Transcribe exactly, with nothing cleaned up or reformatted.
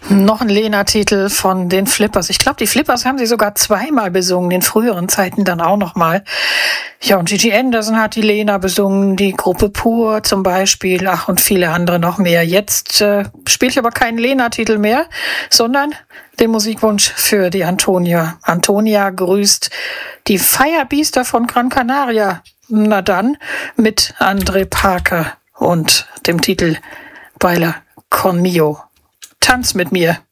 Noch ein Lena-Titel von den Flippers. Ich glaube, die Flippers haben sie sogar zweimal besungen, in früheren Zeiten dann auch noch mal. Ja, und Gigi Anderson hat die Lena besungen, die Gruppe Pur zum Beispiel, ach, und viele andere noch mehr. Jetzt äh, spiele ich aber keinen Lena-Titel mehr, sondern den Musikwunsch für die Antonia. Antonia grüßt die Firebeaster von Gran Canaria. Na dann, mit André Parker und dem Titel Baila Conmigo. Tanz mit mir.